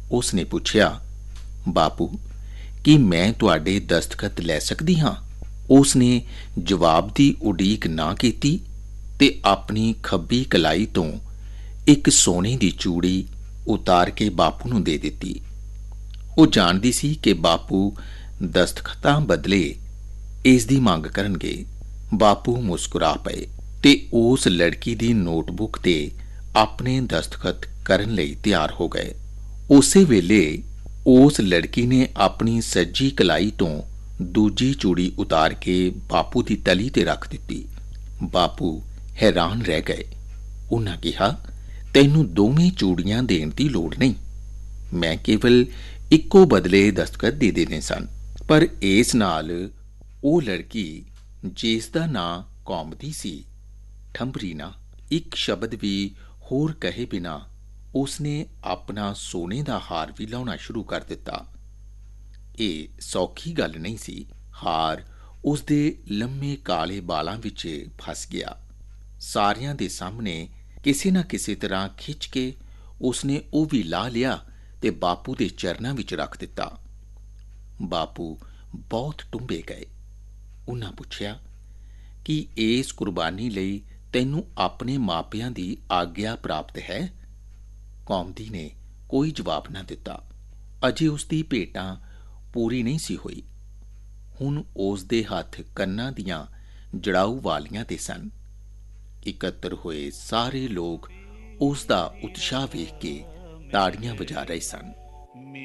ਉਸਨੇ ਪੁੱਛਿਆ, ਬਾਪੂ, ਕੀ ਮੈਂ ਤੁਹਾਡੇ ਦਸਤਖਤ ਲੈ ਸਕਦੀ ਹਾਂ? ਉਸਨੇ ਜਵਾਬ ਦੀ ਉਡੀਕ ਨਾ ਕੀਤੀ ਤੇ ਆਪਣੀ ਖੱਬੀ ਕਲਾਈ ਤੋਂ ਇੱਕ ਸੋਨੇ ਦੀ ਚੂੜੀ ਉਤਾਰ ਕੇ ਬਾਪੂ ਨੂੰ ਦੇ ਦਿੱਤੀ। ਉਹ ਜਾਣਦੀ ਸੀ ਕਿ ਬਾਪੂ ਦਸਤਖਤਾਂ ਬਦਲੇ ਇਸ ਦੀ ਮੰਗ ਕਰਨਗੇ। ਬਾਪੂ ਮੁਸਕਰਾ ਪਏ ਤੇ ਉਸ ਲੜਕੀ ਦੀ ਨੋਟਬੁੱਕ ਤੇ ਆਪਣੇ ਦਸਤਖਤ ਕਰਨ ਲਈ ਤਿਆਰ ਹੋ ਗਏ। ਉਸੇ ਵੇਲੇ ਉਸ ਲੜਕੀ ਨੇ ਆਪਣੀ ਸੱਜੀ ਕਲਾਈ ਤੋਂ ਦੂਜੀ ਚੂੜੀ ਉਤਾਰ ਕੇ ਬਾਪੂ ਦੀ ਤਲੀ ਤੇ ਰੱਖ ਦਿੱਤੀ। ਬਾਪੂ ਹੈਰਾਨ ਰਹਿ ਗਏ। ਉਹਨਾਂ ਕਿਹਾ, ਤੈਨੂੰ ਦੋਵੇਂ ਚੂੜੀਆਂ ਦੇਣ ਦੀ ਲੋੜ ਨਹੀਂ, ਮੈਂ ਕੇਵਲ ਇੱਕੋ ਬਦਲੇ ਦਸਤਖਤ ਦੇ ਦੇਣੇ ਸਨ। ਪਰ ਇਸ ਨਾਲ ਉਹ ਲੜਕੀ, ਜਿਸ ਦਾ ਨਾਂ ਕੌਮਦੀ ਸੀ, ਠੰਬਰੀ ਨਾ। ਇੱਕ ਸ਼ਬਦ ਵੀ ਹੋਰ ਕਹੇ ਬਿਨਾਂ ਉਸਨੇ ਆਪਣਾ ਸੋਨੇ ਦਾ ਹਾਰ ਵੀ ਲਾਉਣਾ ਸ਼ੁਰੂ ਕਰ ਦਿੱਤਾ। ਇਹ ਸੌਖੀ ਗੱਲ ਨਹੀਂ ਸੀ। ਹਾਰ ਉਸਦੇ ਲੰਮੇ ਕਾਲੇ ਬਾਲਾਂ ਵਿੱਚ ਫਸ ਗਿਆ। ਸਾਰਿਆਂ ਦੇ ਸਾਹਮਣੇ ਕਿਸੇ ਨਾ ਕਿਸੇ ਤਰ੍ਹਾਂ ਖਿੱਚ ਕੇ ਉਸਨੇ ਉਹ ਵੀ ਲਾਹ ਲਿਆ ਤੇ ਬਾਪੂ ਦੇ ਚਰਨਾਂ ਵਿੱਚ ਰੱਖ ਦਿੱਤਾ। ਬਾਪੂ ਬਹੁਤ ਟੁੰਬੇ ਗਏ। ਉਹਨਾਂ ਪੁੱਛਿਆ, ਕਿ ਇਸ ਕੁਰਬਾਨੀ ਲਈ ਤੈਨੂੰ ਆਪਣੇ ਮਾਪਿਆਂ ਦੀ ਆਗਿਆ ਪ੍ਰਾਪਤ ਹੈ? ਕੌਮਦੀ ਨੇ ਕੋਈ ਜਵਾਬ ਨਾ ਦਿੱਤਾ। ਅਜੇ ਉਸਦੀ ਭੇਟਾਂ ਪੂਰੀ ਨਹੀਂ ਸੀ ਹੋਈ। ਹੁਣ ਉਸ ਦੇ ਹੱਥ ਕੰਨਾਂ ਦੀਆਂ ਜੜਾਊ ਵਾਲੀਆਂ ਤੇ ਸਨ। ਇਕੱਤਰ ਹੋਏ ਸਾਰੇ ਲੋਕ ਉਸ ਦਾ ਉਤਸ਼ਾਹ ਵੇਖ ਕੇ ਤਾੜੀਆਂ ਵਜਾ ਰਹੇ ਸਨ।